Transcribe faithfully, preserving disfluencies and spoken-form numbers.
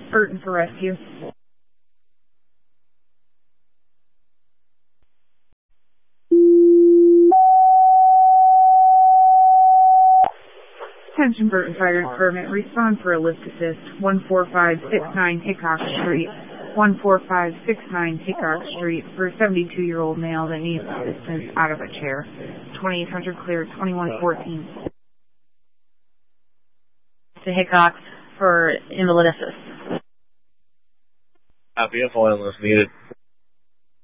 Burton for rescue. Attention Burton Fire Department, respond for a lift assist. one four five six nine Hickok Street. one four five six nine Hickok Street for a seventy-two-year-old male that needs assistance out of a chair. twenty-eight hundred clear, twenty-one fourteen. To Hickok for invalid assist. Copy, a full ambulance needed.